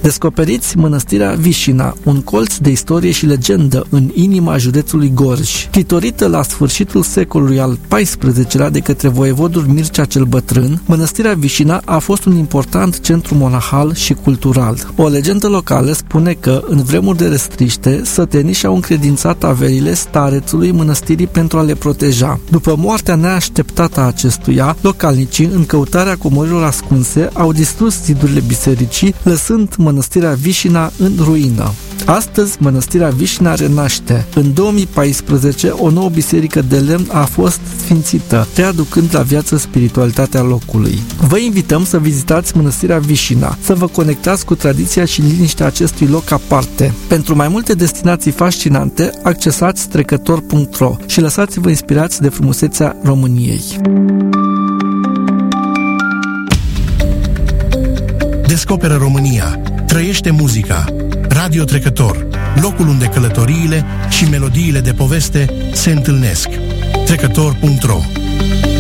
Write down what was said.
Descoperiți Mănăstirea Vișina, un colț de istorie și legendă în inima județului Gorj. Titorită la sfârșitul secolului al XIV-lea de către voievodul Mircea cel Bătrân, Mănăstirea Vișina a fost un important centru monahal și cultural. O legendă locală spune că, în vremuri de restriște, sătenii și-au încredințat averile starețului mănăstirii pentru a le proteja. După moartea neașteptată a acestuia, localnicii, în căutarea comorilor ascunse, au distrus zidurile bisericii, lăsând Mănăstirea Vișina în ruină. Astăzi, Mănăstirea Vișina renaște. În 2014, o nouă biserică de lemn a fost sfințită, readucând la viață spiritualitatea locului. Vă invităm să vizitați Mănăstirea Vișina, să vă conectați cu tradiția și liniștea acestui loc aparte. Pentru mai multe destinații fascinante, accesați trecător.ro și lăsați-vă inspirați de frumusețea României. Descoperă România. Trăiește muzica. Radio Trecător, locul unde călătoriile și melodiile de poveste se întâlnesc. Trecător.ro